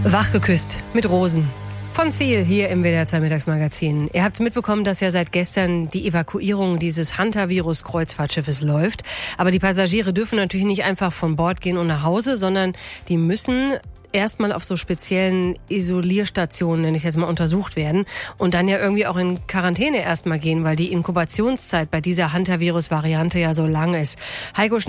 Wachgeküsst mit Rosen. Von Ziel hier im WDR 2 Mittagsmagazin. Ihr habt mitbekommen, dass ja seit gestern die Evakuierung dieses Hantavirus-Kreuzfahrtschiffes läuft. Aber die Passagiere dürfen natürlich nicht einfach von Bord gehen und nach Hause, sondern die müssen erstmal auf so speziellen Isolierstationen, nenne ich jetzt mal, untersucht werden und dann ja irgendwie auch in Quarantäne erstmal gehen, weil die Inkubationszeit bei dieser Hantavirus-Variante ja so lang ist. Heiko